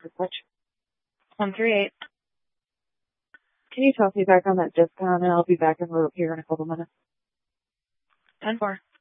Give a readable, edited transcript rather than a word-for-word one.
Switch. 138. Can you toss me back on that discount, and I'll be back in here in a couple minutes. 10-4.